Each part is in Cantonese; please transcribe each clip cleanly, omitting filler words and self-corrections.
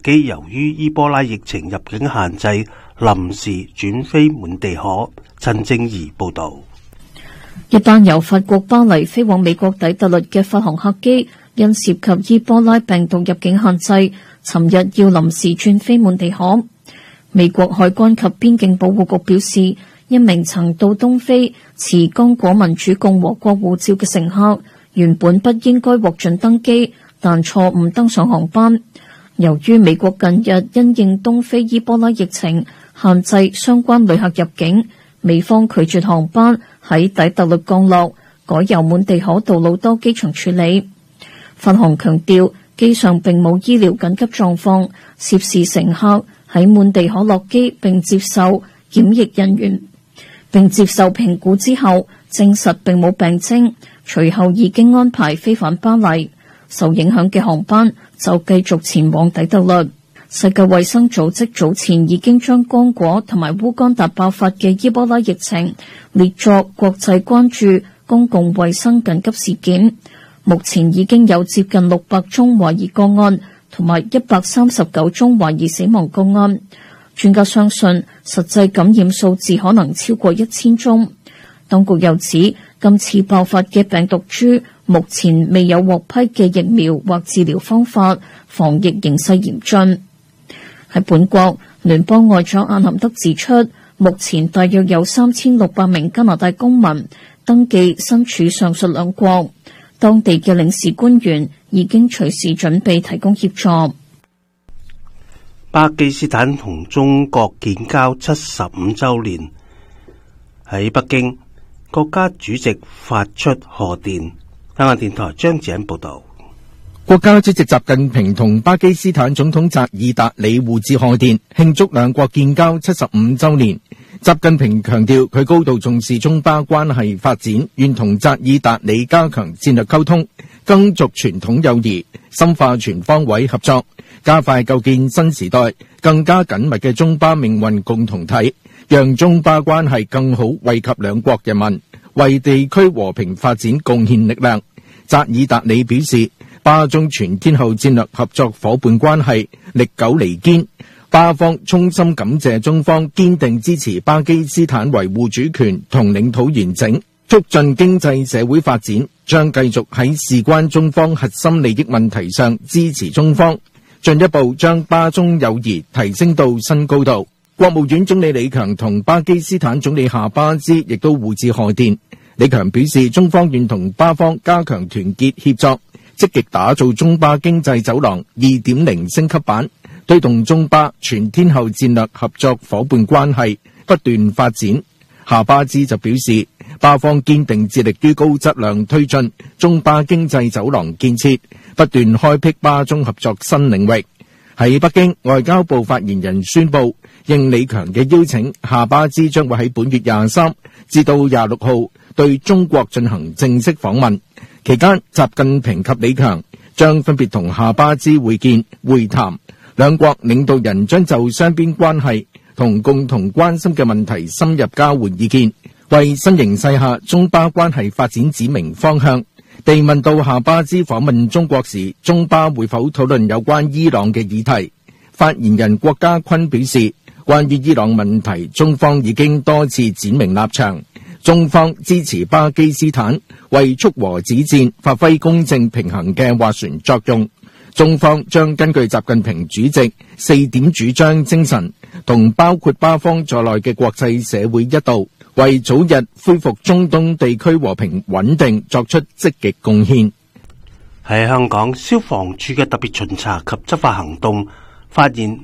機由於伊波拉疫情入境限制，臨時轉飛滿地可。陳正儀報道。 一班由法國巴黎飛往美國底特律嘅法航客機，因涉及伊波拉病毒入境限制，尋日要臨時轉飛滿地可。美國海關及邊境保護局表示，一名曾到東非持剛果民主共和國護照嘅乘客，原本不應該獲准登機，但錯誤登上航班。由於美國近日因應東非伊波拉疫情限制相關旅客入境，美方拒絕航班喺底特律降落，改由滿地可杜魯多機場處理。法航強調，機上並冇醫療緊急狀況，涉事乘客喺滿地可落機並接受檢疫人員並接受評估之後，證實並冇病徵，隨後已經安排飛返巴黎。受影響嘅航班就繼續前往底特律。世界衛生組織早前已經將剛果同埋烏干達爆發嘅伊波拉疫情列作國際關注公共衛生緊急事件。目前已經有接近600宗懷疑個案，同埋139宗懷疑死亡個案。專家相信實際感染數字可能超過1000宗。當局又指，今次爆發嘅病毒株目前未有獲批嘅疫苗或治療方法，防疫形勢嚴峻。喺本國，聯邦外長阿南德指出，目前大約有3600名加拿大公民登記身處上述兩國，當地嘅領事官員已經隨時準備提供協助。 巴基斯坦同中國建交75週年，喺北京，國家主席發出賀電。香港電台張子欣報道。 國家主席習近平同巴基斯坦總統扎爾達里互致賀電，慶祝兩國建交75週年。習近平強調，佢高度重視中巴關係發展，願同扎爾達里加強戰略溝通，更續傳統友誼，深化全方位合作，加快構建新時代更加緊密嘅中巴命運共同體，讓中巴關係更好惠及兩國人民，為地區和平發展貢獻力量。扎爾達里表示，巴中全天候戰略合作夥伴關係歷久彌堅，巴方衷心感謝中方堅定支持巴基斯坦維護主權同領土完整，促進經濟社會發展，將繼續喺事關中方核心利益問題上支持中方，進一步將巴中友誼提升到新高度。國務院總理李強同巴基斯坦總理夏巴茲亦都互致賀電。李強表示，中方願同巴方加強團結協作，積極打造中巴經濟走廊 2.0 升級版，推動中巴全天候戰略合作夥伴關係不斷發展。夏巴茲就表示，巴方堅定致力於高質量推進中巴經濟走廊建設，不斷開闢巴中合作新領域。喺北京，外交部發言人宣布，應李強嘅邀請，夏巴茲將會喺本月23至到26號對中國進行正式訪問。期間，習近平及李強將分別同夏巴茲會見會談，兩國領導人將就雙邊關係同共同關心嘅問題深入交換意見，為新形勢下中巴關係發展指明方向。被問到夏巴茲訪問中國時，中巴會否討論有關伊朗嘅議題，發言人郭家坤表示，關於伊朗問題，中方已經多次展明立場，中方支持巴基斯坦為促和止戰發揮公正平衡嘅斡旋作用。中方將根據習近平主席4點主張精神，同包括巴方在內嘅國際社會一道，為早日恢復中東地區和平穩定作出積極貢獻。 喺香港，消防處嘅特別巡查及執法行動發現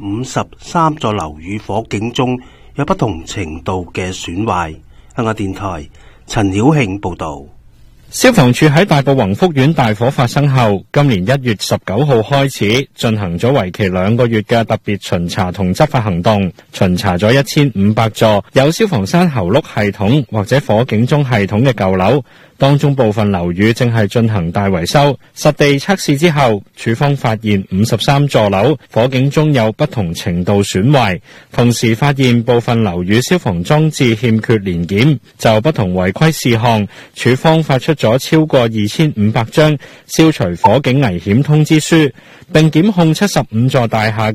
53座樓宇火警中有不同程度嘅損壞。香港電台陳曉慶報道。 消防處喺大埔宏福苑大火發生後，今年1月19號開始進行咗為期2個月嘅特別巡查同執法行動，巡查咗1500座有消防山喉轆系統或者火警鐘系統嘅舊樓，當中部分樓宇正係進行大維修。實地測試之後，處方發現53座樓火警鐘有不同程度損壞，同時發現部分樓宇消防裝置欠缺年檢。就不同違規事項，處方發出咗超過2500張消除火警危險通知書，並檢控75座大廈